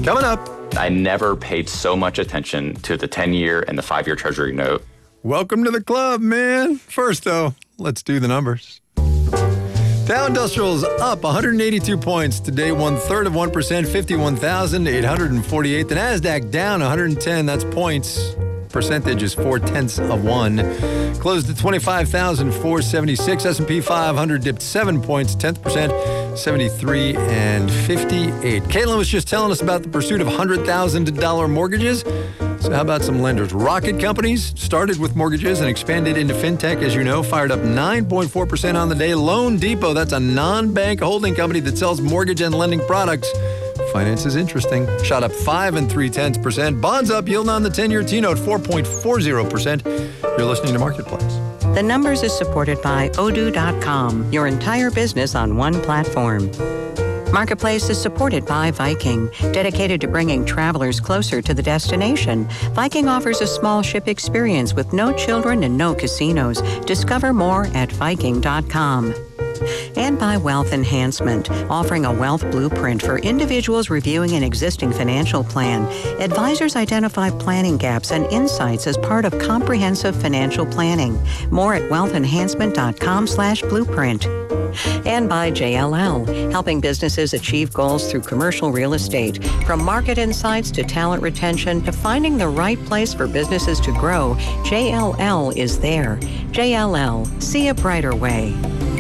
Coming up. I never paid so much attention to the 10-year and the 5-year Treasury note. Welcome to the club, man. First, though, let's do the numbers. Dow Industrial's up 182 points. Today, 0.33%, 51,848. The NASDAQ down 110. That's points. Percentage is 0.4%. Closed at 25,476. S&P 500 dipped 7 points, 10%, 73 and 58. Caitlin was just telling us about the pursuit of $100,000 mortgages. So how about some lenders? Rocket Companies started with mortgages and expanded into fintech, as you know, fired up 9.4% on the day. Loan Depot, that's a non-bank holding company that sells mortgage and lending products. Finance is interesting. Shot up 5 3/10%. Bonds up, yield on the 10-year T-note 4.40%. You're listening to Marketplace. The Numbers is supported by Odoo.com, your entire business on one platform. Marketplace is supported by Viking, dedicated to bringing travelers closer to the destination. Viking offers a small ship experience with no children and no casinos. Discover more at Viking.com. And by Wealth Enhancement, offering a wealth blueprint for individuals reviewing an existing financial plan. Advisors identify planning gaps and insights as part of comprehensive financial planning. More at wealthenhancement.com/blueprint. And by JLL, helping businesses achieve goals through commercial real estate. From market insights to talent retention to finding the right place for businesses to grow, JLL is there. JLL, see a brighter way.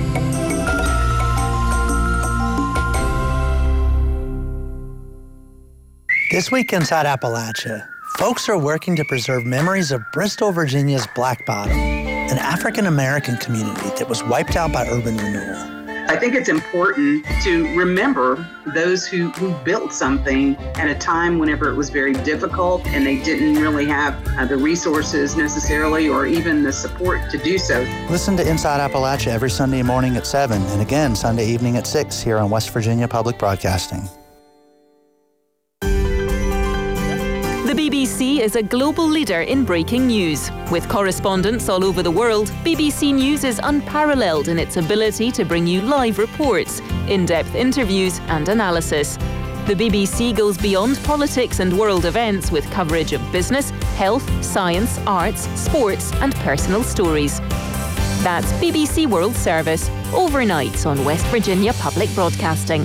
This week inside Appalachia, folks are working to preserve memories of Bristol, Virginia's Black Bottom, an African-American community that was wiped out by urban renewal. I think it's important to remember those who built something at a time whenever it was very difficult and they didn't really have the resources necessarily or even the support to do so. Listen to Inside Appalachia every Sunday morning at 7 and again Sunday evening at 6 here on West Virginia Public Broadcasting. The BBC is a global leader in breaking news. With correspondents all over the world, BBC News is unparalleled in its ability to bring you live reports, in-depth interviews and analysis. The BBC goes beyond politics and world events with coverage of business, health, science, arts, sports and personal stories. That's BBC World Service, overnight on West Virginia Public Broadcasting.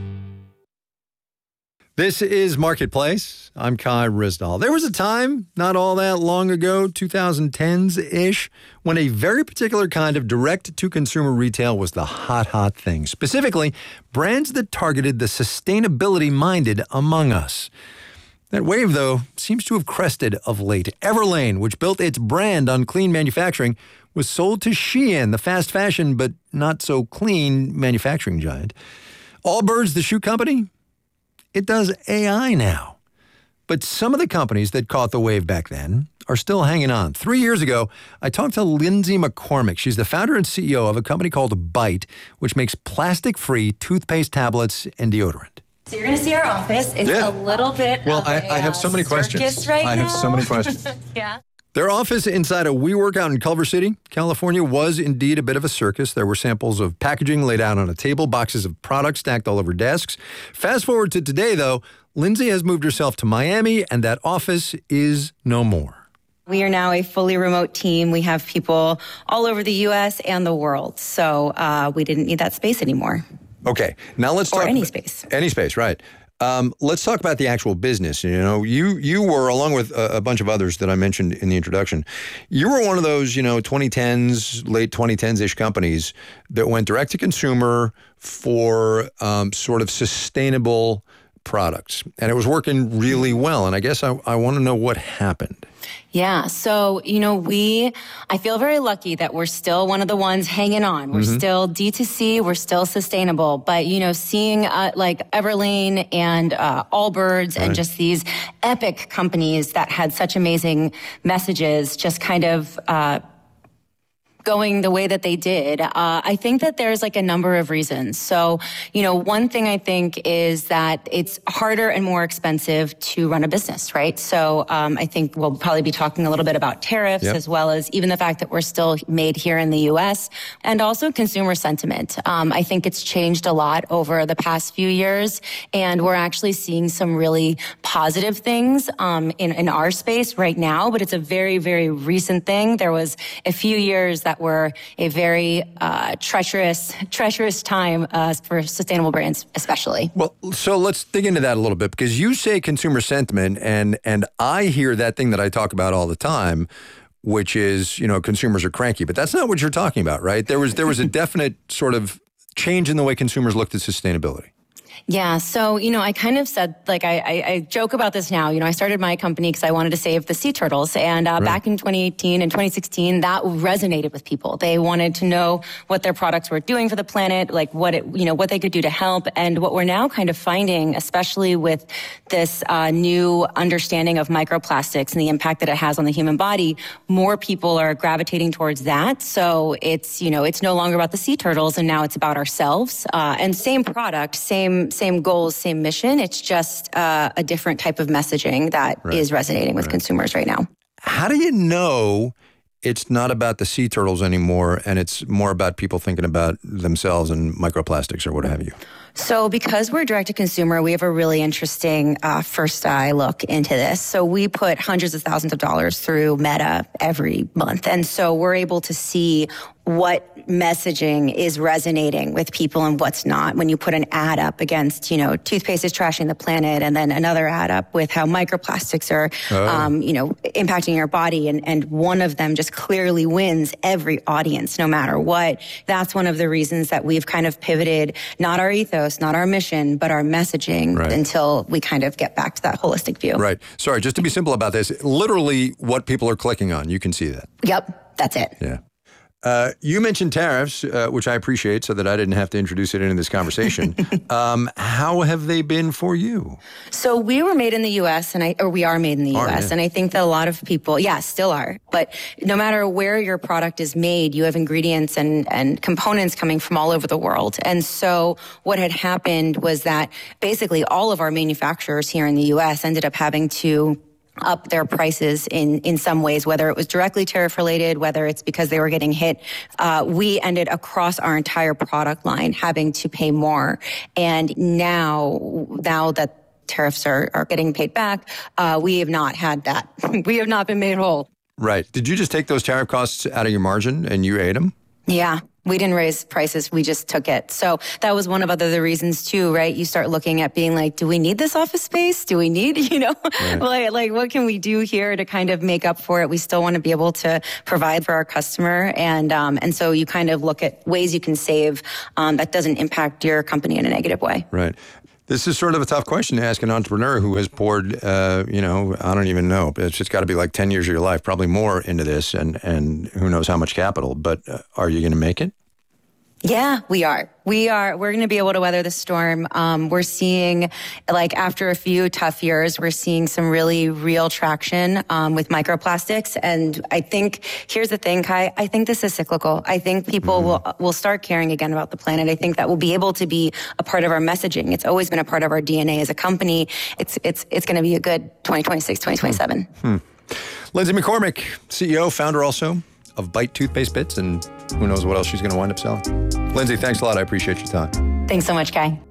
This is Marketplace. I'm Kai Ryssdal. There was a time, not all that long ago, 2010s-ish, when a very particular kind of direct-to-consumer retail was the hot thing. Specifically, brands that targeted the sustainability-minded among us. That wave, though, seems to have crested of late. Everlane, which built its brand on clean manufacturing, was sold to Shein, the fast fashion but not so clean manufacturing giant. Allbirds, the shoe company, it does AI now. But some of the companies that caught the wave back then are still hanging on. 3 years ago, I talked to Lindsay McCormick. She's the founder and CEO of a company called Byte, which makes plastic-free toothpaste tablets and deodorant. So you're going to see our office. It's a little bit I have so many questions. I have so many questions. Yeah. Their office inside a WeWork out in Culver City, California, was indeed a bit of a circus. There were samples of packaging laid out on a table, boxes of products stacked all over desks. Fast forward to today, though, Lindsay has moved herself to Miami, and that office is no more. We are now a fully remote team. We have people all over the U.S. and the world. So we didn't need that space anymore. Okay, now let's talk. Or any space. Any space, right. Let's talk about the actual business. You know, you were, along with a bunch of others that I mentioned in the introduction, you were one of those, 2010s, late 2010s-ish companies that went direct to consumer for sort of sustainable products. And it was working really well. And I guess I want to know what happened. Yeah. So, I feel very lucky that we're still one of the ones hanging on. We're still D2C. We're still sustainable. But, seeing like Everlane and Allbirds and just these epic companies that had such amazing messages just kind of going the way that they did, I think that there's like a number of reasons. So, one thing I think is that it's harder and more expensive to run a business, right? So I think we'll probably be talking a little bit about tariffs, as well as even the fact that we're still made here in the U.S. and also consumer sentiment. I think it's changed a lot over the past few years, and we're actually seeing some really positive things in our space right now, but it's a very, very recent thing. There was a few years that were a very treacherous time for sustainable brands, especially. Well, so let's dig into that a little bit, because you say consumer sentiment, and I hear that thing that I talk about all the time, which is, consumers are cranky, but that's not what you're talking about, right? There was a definite sort of change in the way consumers looked at sustainability. Yeah. So, I kind of said, like, I joke about this now. I started my company because I wanted to save the sea turtles. And back in 2018 and 2016, that resonated with people. They wanted to know what their products were doing for the planet, like what they could do to help. And what we're now kind of finding, especially with this new understanding of microplastics and the impact that it has on the human body, more people are gravitating towards that. So it's no longer about the sea turtles, and now it's about ourselves. And same product, same goals, same mission. It's just a different type of messaging that is resonating with consumers right now. How do you know it's not about the sea turtles anymore, and it's more about people thinking about themselves and microplastics or what have you? So because we're direct to consumer, we have a really interesting first eye look into this. So we put hundreds of thousands of dollars through Meta every month. And so we're able to see what messaging is resonating with people and what's not. When you put an ad up against, toothpaste is trashing the planet, and then another ad up with how microplastics are, impacting your body, and one of them just clearly wins every audience, no matter what. That's one of the reasons that we've kind of pivoted, not our ethos, not our mission, but our messaging, until we kind of get back to that holistic view. Right. Sorry, just to be simple about this, literally what people are clicking on, you can see that. Yep, that's it. Yeah. You mentioned tariffs, which I appreciate, so that I didn't have to introduce it into this conversation. How have they been for you? So we were made in the U.S., we are made in the U.S., and I think that a lot of people, still are. But no matter where your product is made, you have ingredients and components coming from all over the world. And so what had happened was that basically all of our manufacturers here in the U.S. ended up having to up their prices in some ways, whether it was directly tariff related, whether it's because they were getting hit. We ended across our entire product line having to pay more. And now that tariffs are getting paid back, we have not had that. We have not been made whole. Right. Did you just take those tariff costs out of your margin and you ate them? Yeah. We didn't raise prices. We just took it. So that was one of the reasons too, right? You start looking at being like, do we need this office space? Do we need, like what can we do here to kind of make up for it? We still want to be able to provide for our customer. And so you kind of look at ways you can save that doesn't impact your company in a negative way. Right. This is sort of a tough question to ask an entrepreneur who has poured, I don't even know. It's just got to be like 10 years of your life, probably more into this, and who knows how much capital. But are you going to make it? Yeah, we are. We're going to be able to weather the storm. We're seeing, like, after a few tough years, we're seeing some really real traction with microplastics. And I think, here's the thing, Kai, I think this is cyclical. I think people will start caring again about the planet. I think that will be able to be a part of our messaging. It's always been a part of our DNA as a company. It's going to be a good 2026, 2027. Lindsay McCormick, CEO, founder also of Bite Toothpaste Bits, and who knows what else she's going to wind up selling. Lindsay, thanks a lot. I appreciate your time. Thanks so much, Kai.